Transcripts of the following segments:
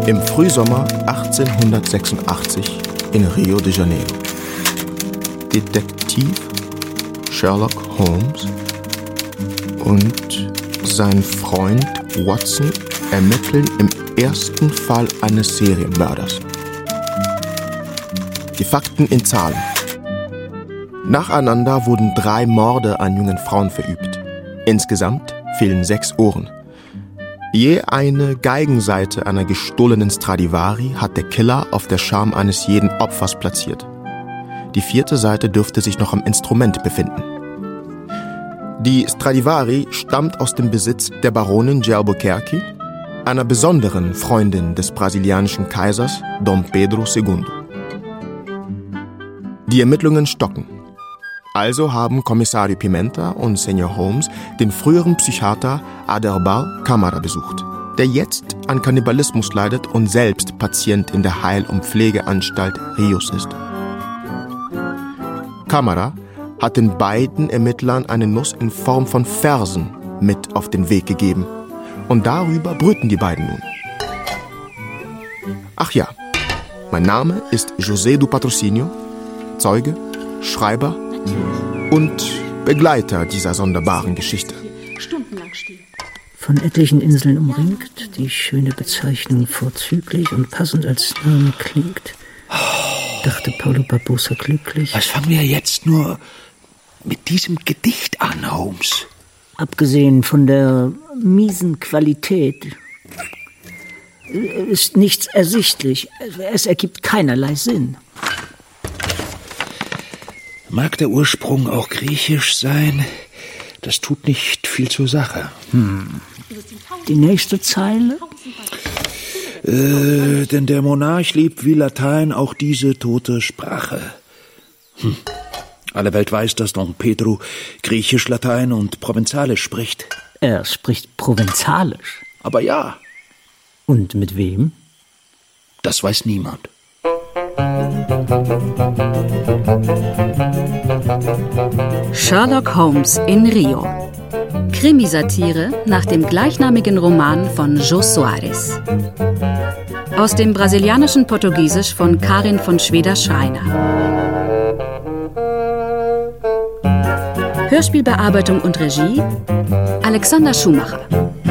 Im Frühsommer 1886 in Rio de Janeiro. Detektiv Sherlock Holmes und sein Freund Watson ermitteln im ersten Fall eines Serienmörders. Die Fakten in Zahlen. Nacheinander wurden 3 Morde an jungen Frauen verübt. Insgesamt fehlen 6 Ohren. Je eine Geigenseite einer gestohlenen Stradivari hat der Killer auf der Scham eines jeden Opfers platziert. Die 4. Seite dürfte sich noch am Instrument befinden. Die Stradivari stammt aus dem Besitz der Baronin de Albuquerque, einer besonderen Freundin des brasilianischen Kaisers Dom Pedro II. Die Ermittlungen stocken. Also haben Kommissario Pimenta und Senior Holmes den früheren Psychiater Adherbal Camara besucht, der jetzt an Kannibalismus leidet und selbst Patient in der Heil- und Pflegeanstalt Rios ist. Camara hat den beiden Ermittlern eine Nuss in Form von Versen mit auf den Weg gegeben. Und darüber brüten die beiden nun. Ach ja, mein Name ist José do Patrocínio, Zeuge, Schreiber und Begleiter dieser sonderbaren Geschichte. Von etlichen Inseln umringt, die schöne Bezeichnung vorzüglich und passend als Name klingt, dachte Paulo Barbosa glücklich. Was fangen wir jetzt nur mit diesem Gedicht an, Holmes? Abgesehen von der miesen Qualität ist nichts ersichtlich. Es ergibt keinerlei Sinn. Mag der Ursprung auch griechisch sein? Das tut nicht viel zur Sache. Die nächste Zeile? Denn der Monarch liebt wie Latein auch diese tote Sprache. Alle Welt weiß, dass Don Pedro Griechisch, Latein und Provenzalisch spricht. Er spricht Provenzalisch. Aber ja. Und mit wem? Das weiß niemand. Sherlock Holmes in Rio. Krimisatire nach dem gleichnamigen Roman von José Soares. Aus dem brasilianischen Portugiesisch von Karin von Schweder-Schreiner. Hörspielbearbeitung und Regie Alexander Schumacher.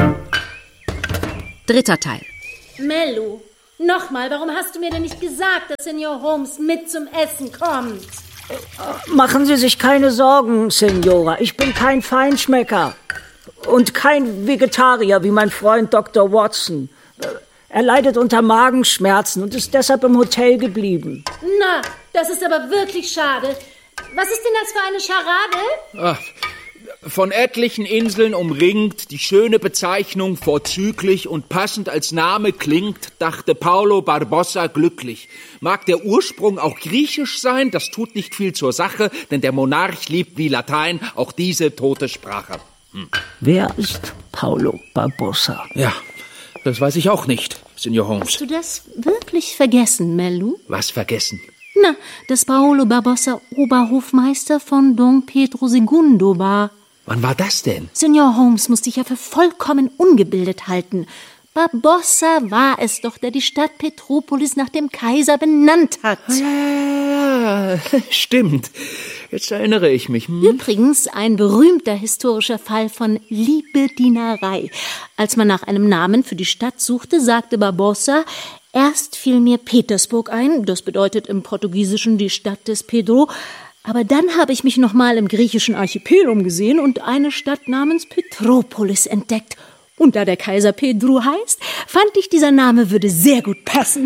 3. Teil. Mello, nochmal, warum hast du mir denn nicht gesagt, dass Senior Holmes mit zum Essen kommt? Machen Sie sich keine Sorgen, Senora. Ich bin kein Feinschmecker. Und kein Vegetarier wie mein Freund Dr. Watson. Er leidet unter Magenschmerzen und ist deshalb im Hotel geblieben. Na, das ist aber wirklich schade. Was ist denn das für eine Scharade? Von etlichen Inseln umringt, die schöne Bezeichnung vorzüglich und passend als Name klingt, dachte Paulo Barbosa glücklich. Mag der Ursprung auch griechisch sein, das tut nicht viel zur Sache, denn der Monarch liebt wie Latein auch diese tote Sprache. Wer ist Paulo Barbosa? Ja, das weiß ich auch nicht, Senior Holmes. Hast du das wirklich vergessen, Mellu? Was vergessen? Na, dass Paulo Barbosa Oberhofmeister von Dom Pedro II war. Wann war das denn? Senior Holmes muss dich ja für vollkommen ungebildet halten. Barbosa war es doch, der die Stadt Petropolis nach dem Kaiser benannt hat. Ja, stimmt. Jetzt erinnere ich mich. Übrigens ein berühmter historischer Fall von Liebedienerei. Als man nach einem Namen für die Stadt suchte, sagte Barbosa: Erst fiel mir Petersburg ein, das bedeutet im Portugiesischen die Stadt des Pedro. Aber dann habe ich mich nochmal im griechischen Archipel umgesehen und eine Stadt namens Petropolis entdeckt. Und da der Kaiser Pedro heißt, fand ich, dieser Name würde sehr gut passen.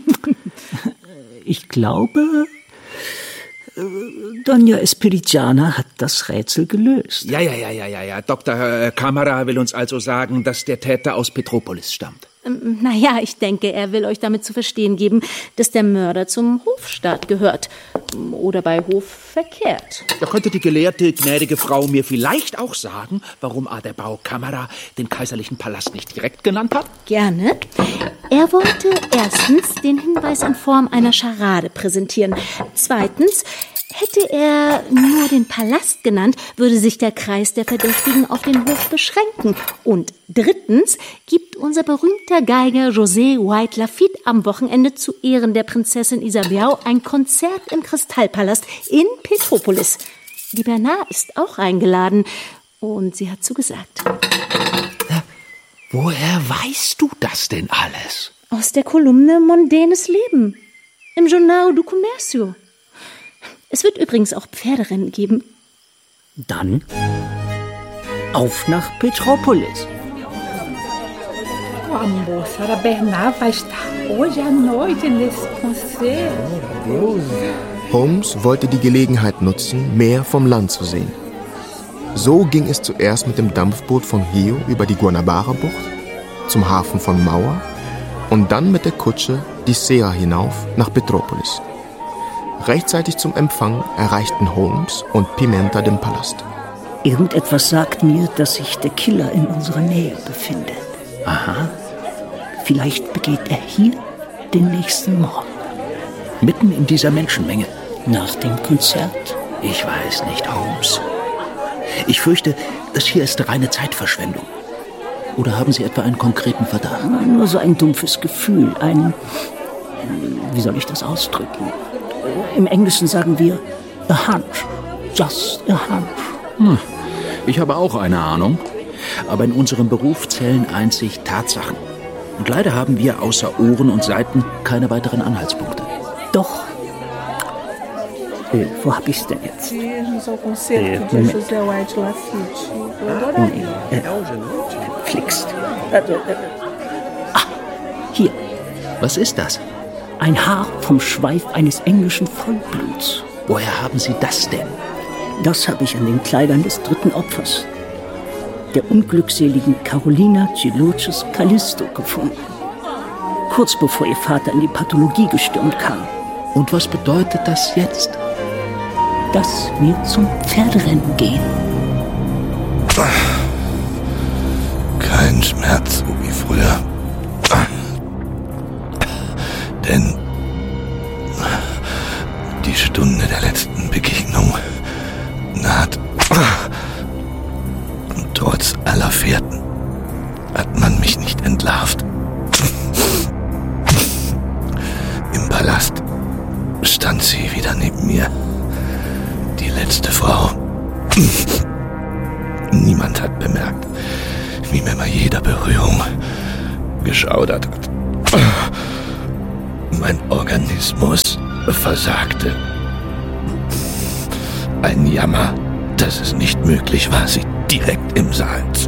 Ich glaube, Doña Espiridiana hat das Rätsel gelöst. Ja. Dr. Camara will uns also sagen, dass der Täter aus Petropolis stammt. Naja, ich denke, er will euch damit zu verstehen geben, dass der Mörder zum Hofstaat gehört. Oder bei Hof verkehrt. Da könnte die gelehrte, gnädige Frau mir vielleicht auch sagen, warum Adherbal Camara den kaiserlichen Palast nicht direkt genannt hat? Gerne. Er wollte erstens den Hinweis in Form einer Scharade präsentieren. Zweitens Hätte er nur den Palast genannt, würde sich der Kreis der Verdächtigen auf den Hof beschränken. Und drittens gibt unser berühmter Geiger José White Lafitte am Wochenende zu Ehren der Prinzessin Isabeau ein Konzert im Kristallpalast in Petropolis. Die Bernard ist auch eingeladen und sie hat zugesagt. Woher weißt du das denn alles? Aus der Kolumne Mondänes Leben im Jornal do Comércio. Es wird übrigens auch Pferderennen geben. Dann auf nach Petropolis. A moça da Bernard vai estar hoje à noite nesse concerto. Holmes wollte die Gelegenheit nutzen, mehr vom Land zu sehen. So ging es zuerst mit dem Dampfboot von Rio über die Guanabara-Bucht zum Hafen von Mauer und dann mit der Kutsche die Serra hinauf nach Petropolis. Rechtzeitig zum Empfang erreichten Holmes und Pimenta den Palast. Irgendetwas sagt mir, dass sich der Killer in unserer Nähe befindet. Aha. Vielleicht begeht er hier den nächsten Mord. Mitten in dieser Menschenmenge. Nach dem Konzert? Ich weiß nicht, Holmes. Ich fürchte, das hier ist reine Zeitverschwendung. Oder haben Sie etwa einen konkreten Verdacht? Nur so ein dumpfes Gefühl, wie soll ich das ausdrücken? Im Englischen sagen wir a hunch, just a hunch. Ich habe auch eine Ahnung. Aber in unserem Beruf zählen einzig Tatsachen. Und leider haben wir außer Ohren und Seiten keine weiteren Anhaltspunkte. Doch. Wo hab ich's denn jetzt? Moment. José White Lafitte. Flixt. Hier. Was ist das? Ein Haar vom Schweif eines englischen Vollbluts. Woher haben Sie das denn? Das habe ich an den Kleidern des dritten Opfers, der unglückseligen Carolina Giloches Callisto, gefunden. Kurz bevor ihr Vater in die Pathologie gestürmt kam. Und was bedeutet das jetzt? Dass wir zum Pferderennen gehen. Kein Schmerz, so wie früher. Denn die Stunde der letzten Begegnung naht. Und trotz aller Fährten hat man mich nicht entlarvt. Im Palast stand sie wieder neben mir. Die letzte Frau. Niemand hat bemerkt, wie mir bei jeder Berührung geschaudert hat. Mein Organismus versagte. Ein Jammer, dass es nicht möglich war, sie direkt im Saal zu...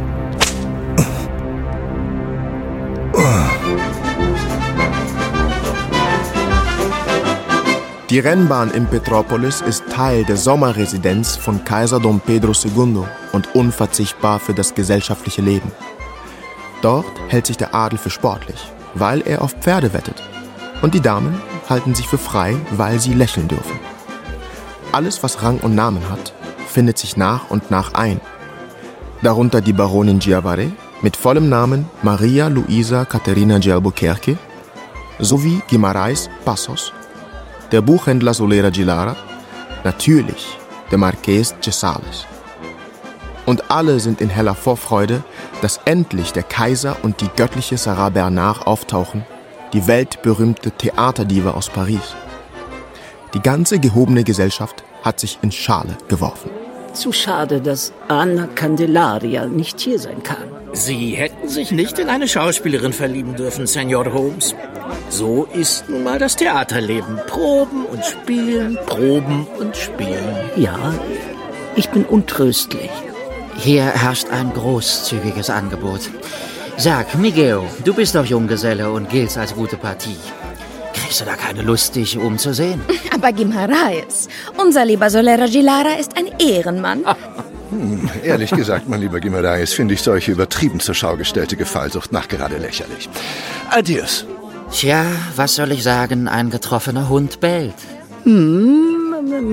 Die Rennbahn in Petropolis ist Teil der Sommerresidenz von Kaiser Dom Pedro II. Und unverzichtbar für das gesellschaftliche Leben. Dort hält sich der Adel für sportlich, weil er auf Pferde wettet. Und die Damen halten sich für frei, weil sie lächeln dürfen. Alles, was Rang und Namen hat, findet sich nach und nach ein. Darunter die Baronin Giavare mit vollem Namen Maria Luisa Caterina de Albuquerque sowie Guimarães Passos, der Buchhändler Solera Gilara, natürlich der Marqués de Sales. Und alle sind in heller Vorfreude, dass endlich der Kaiser und die göttliche Sarah Bernard auftauchen, die weltberühmte Theaterdiva aus Paris. Die ganze gehobene Gesellschaft hat sich in Schale geworfen. Zu schade, dass Anna Candelaria nicht hier sein kann. Sie hätten sich nicht in eine Schauspielerin verlieben dürfen, Senor Holmes. So ist nun mal das Theaterleben. Proben und spielen, proben und spielen. Ja, ich bin untröstlich. Hier herrscht ein großzügiges Angebot. Sag, Miguel, du bist doch Junggeselle und giltst als gute Partie. Kriegst du da keine Lust, dich umzusehen? Aber Guimarães, unser lieber Solera Gilara ist ein Ehrenmann. Ehrlich gesagt, mein lieber Guimarães, finde ich solche übertrieben zur Schau gestellte Gefallsucht nachgerade lächerlich. Adios. Tja, was soll ich sagen? Ein getroffener Hund bellt.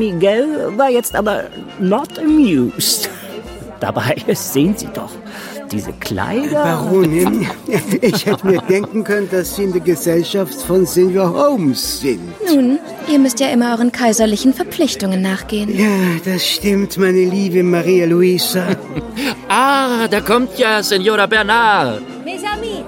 Miguel war jetzt aber not amused. Dabei sehen Sie doch, diese Kleider... Baronin, ich hätte mir denken können, dass Sie in der Gesellschaft von Senior Holmes sind. Nun, ihr müsst ja immer euren kaiserlichen Verpflichtungen nachgehen. Ja, das stimmt, meine liebe Maria Luisa. Ah, da kommt ja Senora Bernard. Mes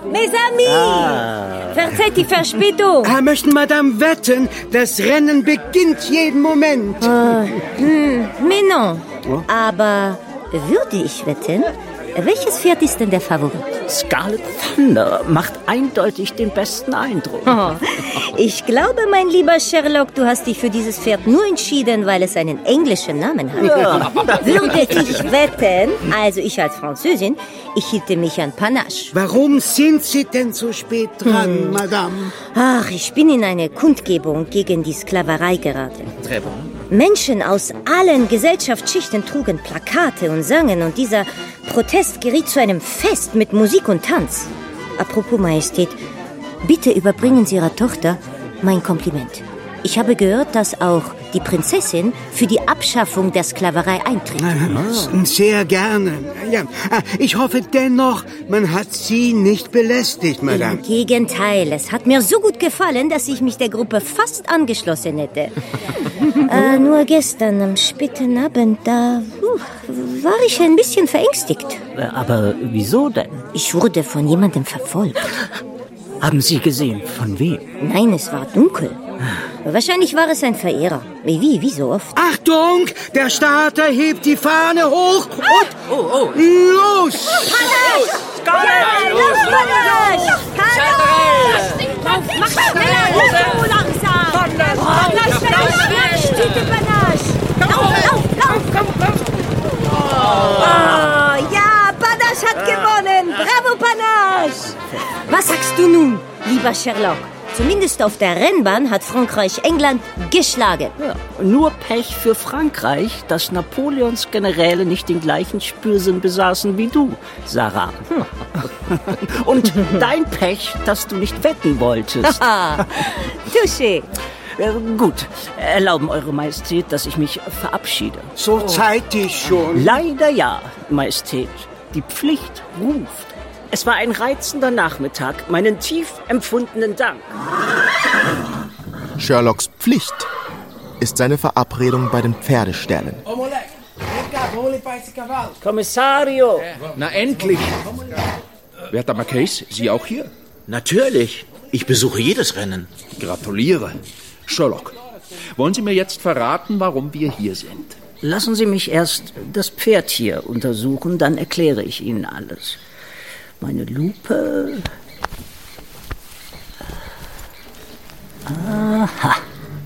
amis! Verzeiht die Verspätung. Möchten Madame wetten, das Rennen beginnt jeden Moment. Mais non. Aber würde ich wetten, welches Pferd ist denn der Favorit? Scarlet Thunder macht eindeutig den besten Eindruck. Ich glaube, mein lieber Sherlock, du hast dich für dieses Pferd nur entschieden, weil es einen englischen Namen hat. Ja. Würde ich wetten, also ich als Französin, ich hielte mich an Panache. Warum sind Sie denn so spät dran, Madame? Ach, ich bin in eine Kundgebung gegen die Sklaverei geraten. Très bon. Menschen aus allen Gesellschaftsschichten trugen Plakate und sangen und dieser Protest geriet zu einem Fest mit Musik und Tanz. Apropos Majestät, bitte überbringen Sie Ihrer Tochter mein Kompliment. Ich habe gehört, dass auch die Prinzessin für die Abschaffung der Sklaverei eintritt. Sehr gerne. Ja. Ich hoffe dennoch, man hat Sie nicht belästigt, Madame. Im Gegenteil, es hat mir so gut gefallen, dass ich mich der Gruppe fast angeschlossen hätte. Nur gestern am späten Abend, da war ich ein bisschen verängstigt. Aber wieso denn? Ich wurde von jemandem verfolgt. Haben Sie gesehen, von wem? Nein, es war dunkel. Wahrscheinlich war es ein Verehrer. Wie so oft. Achtung, der Starter hebt die Fahne hoch und los! Panache! Los, Panache! Mach schneller, so langsam! Panache! Lauf! Ja, Panache hat gewonnen! Bravo, Panache! Was sagst du nun, lieber Sherlock? Zumindest auf der Rennbahn hat Frankreich England geschlagen. Ja, nur Pech für Frankreich, dass Napoleons Generäle nicht den gleichen Spürsinn besaßen wie du, Sarah. Und dein Pech, dass du nicht wetten wolltest. Touché. Gut, erlauben Eure Majestät, dass ich mich verabschiede. So zeitig schon. Leider ja, Majestät. Die Pflicht ruft. Es war ein reizender Nachmittag. Meinen tief empfundenen Dank. Sherlocks Pflicht ist seine Verabredung bei den Pferdeställen. Kommissario! Na endlich! Werter Marquis, Sie auch hier? Natürlich. Ich besuche jedes Rennen. Gratuliere. Sherlock, wollen Sie mir jetzt verraten, warum wir hier sind? Lassen Sie mich erst das Pferd hier untersuchen, dann erkläre ich Ihnen alles. Meine Lupe. Aha.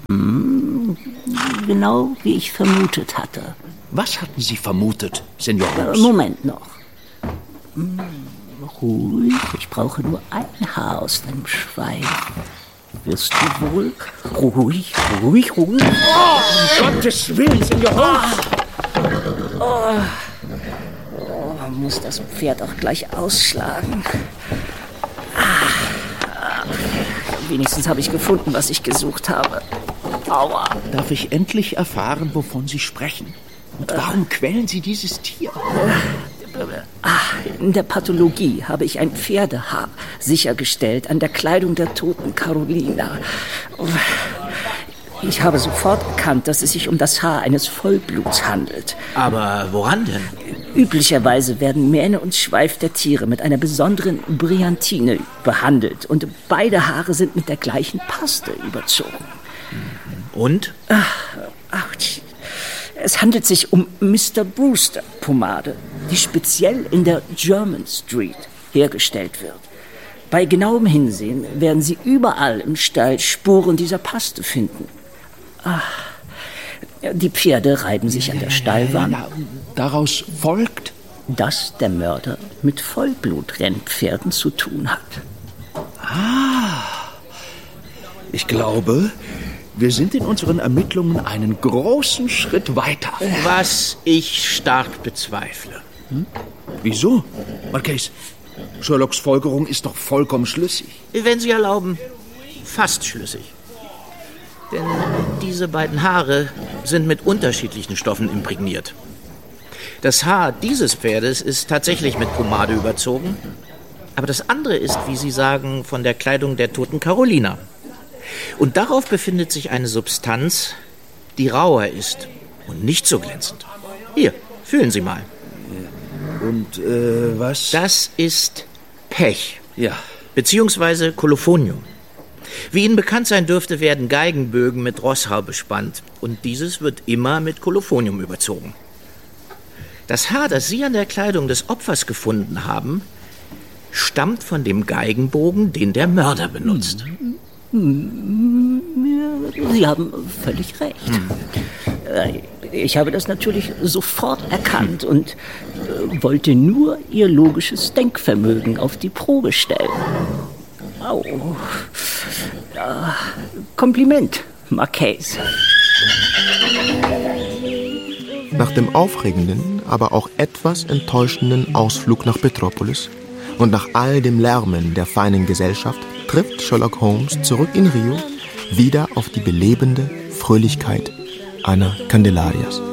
Genau wie ich vermutet hatte. Was hatten Sie vermutet, Senor Holmes? Moment noch. Ruhig, ich brauche nur ein Haar aus deinem Schweif. Wirst du wohl? Ruhig. Oh, um Gottes Willen, Senor Holmes! Man muss das Pferd auch gleich ausschlagen. Wenigstens habe ich gefunden, was ich gesucht habe. Aua. Darf ich endlich erfahren, wovon Sie sprechen? Und warum quälen Sie dieses Tier? In der Pathologie habe ich ein Pferdehaar sichergestellt an der Kleidung der toten Carolina. Ich habe sofort erkannt, dass es sich um das Haar eines Vollbluts handelt. Aber woran denn? Üblicherweise werden Mähne und Schweif der Tiere mit einer besonderen Bryantine behandelt und beide Haare sind mit der gleichen Paste überzogen. Und? Es handelt sich um Mr. Brewster Pomade, die speziell in der Jermyn Street hergestellt wird. Bei genauem Hinsehen werden Sie überall im Stall Spuren dieser Paste finden. Die Pferde reiben sich an der Stallwand. Daraus folgt, dass der Mörder mit Vollblutrennpferden zu tun hat. Ich glaube, wir sind in unseren Ermittlungen einen großen Schritt weiter. Was ich stark bezweifle. Wieso? Marquis, Sherlocks Folgerung ist doch vollkommen schlüssig. Wenn Sie erlauben, fast schlüssig. Denn diese beiden Haare sind mit unterschiedlichen Stoffen imprägniert. Das Haar dieses Pferdes ist tatsächlich mit Pomade überzogen. Aber das andere ist, wie Sie sagen, von der Kleidung der toten Carolina. Und darauf befindet sich eine Substanz, die rauer ist und nicht so glänzend. Hier, fühlen Sie mal. Und was? Das ist Pech. Ja. Beziehungsweise Kolophonium. Wie Ihnen bekannt sein dürfte, werden Geigenbögen mit Rosshaar bespannt. Und dieses wird immer mit Kolophonium überzogen. Das Haar, das Sie an der Kleidung des Opfers gefunden haben, stammt von dem Geigenbogen, den der Mörder benutzt. Sie haben völlig recht. Ich habe das natürlich sofort erkannt und wollte nur Ihr logisches Denkvermögen auf die Probe stellen. Au. Ja, Kompliment, Marquise. Nach dem aufregenden, aber auch etwas enttäuschenden Ausflug nach Petropolis und nach all dem Lärmen der feinen Gesellschaft trifft Sherlock Holmes zurück in Rio wieder auf die belebende Fröhlichkeit einer Candelarias.